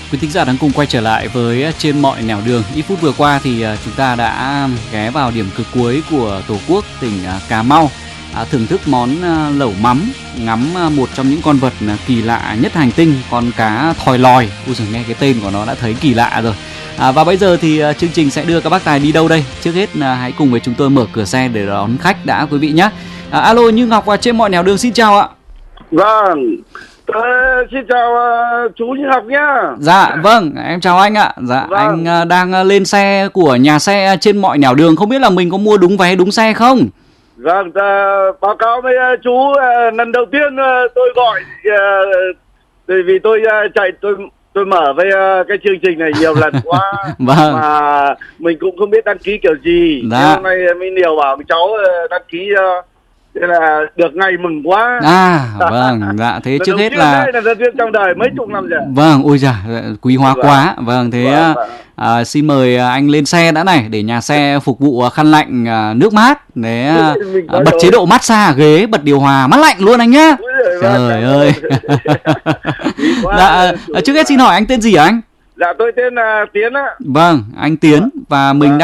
Quý thính giả đang cùng quay trở lại với Trên Mọi Nẻo Đường. Ít phút vừa qua thì chúng ta đã ghé vào điểm cực cuối của Tổ quốc, tỉnh Cà Mau, thưởng thức món lẩu mắm, ngắm một trong những con vật kỳ lạ nhất hành tinh, con cá thòi lòi. Ôi giời, nghe cái tên của nó đã thấy kỳ lạ rồi. Và bây giờ thì chương trình sẽ đưa các bác tài đi đâu đây? Trước hết hãy cùng với chúng tôi mở cửa xe để đón khách đã quý vị nhé. Alo, Như Ngọc và Trên Mọi Nẻo Đường xin chào ạ. Vâng, xin chào chú Như Ngọc nhá. Dạ, vâng, em chào anh ạ. Dạ, vâng. Anh đang lên xe của nhà xe Trên Mọi Nẻo Đường. Không biết là mình có mua đúng vé đúng xe không? Vâng, báo cáo với chú, lần đầu tiên tôi gọi, bởi vì tôi tôi mở với cái chương trình này nhiều lần quá. Vâng. Mà mình cũng không biết đăng ký kiểu gì. Dạ. Hôm nay mới điều bảo cháu đăng ký, thế là được ngày mừng quá. Vâng, dạ, thế trước hết là lần đầu tiên trong đời mấy chục năm rồi. Vâng, ôi giời, quý hóa quá. Vâng, thế xin mời anh lên xe đã này, để nhà xe phục vụ khăn lạnh, nước mát, để bật chế độ massage ghế, bật điều hòa mát lạnh luôn anh nhá. Trời ơi. Dạ, trước hết xin hỏi anh tên gì hả anh? Dạ, tôi tên là Tiến ạ. Vâng, anh Tiến, và mình